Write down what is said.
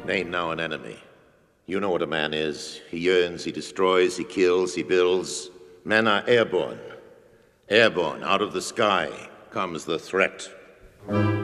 ain't now an enemy. You know what a man is. He yearns, he destroys, he kills, he builds. Men are airborne. Airborne, out of the sky comes the threat.